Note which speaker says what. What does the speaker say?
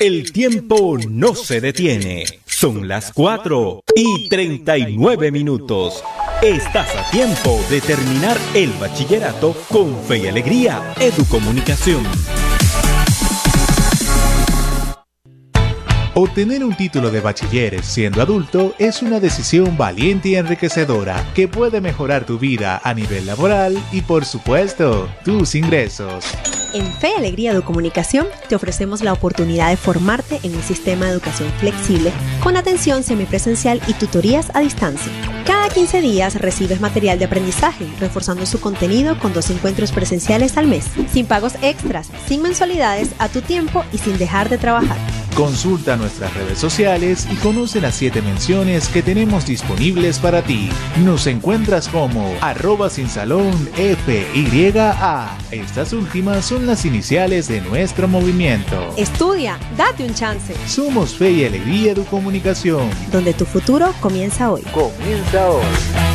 Speaker 1: El tiempo no se detiene. Son las 4:39. Estás a tiempo de terminar el bachillerato con Fe y Alegría Educomunicación.
Speaker 2: Obtener un título de bachiller siendo adulto es una decisión valiente y enriquecedora que puede mejorar tu vida a nivel laboral y, por supuesto, tus ingresos.
Speaker 3: En Fe y Alegría Educomunicación te ofrecemos la oportunidad de formarte en un sistema de educación flexible con atención semipresencial y tutorías a distancia. Cada 15 días recibes material de aprendizaje, reforzando su contenido con 2 encuentros presenciales al mes, sin pagos extras, sin mensualidades, a tu tiempo y sin dejar de trabajar.
Speaker 2: Consulta nuestras redes sociales y conoce las 7 menciones que tenemos disponibles para ti. Nos encuentras como @sinsalonfya. Estas últimas son las iniciales de nuestro movimiento.
Speaker 3: Estudia, date un chance.
Speaker 2: Somos Fe y Alegría Educomunicación,
Speaker 3: donde tu futuro comienza hoy.
Speaker 2: Comienza hoy.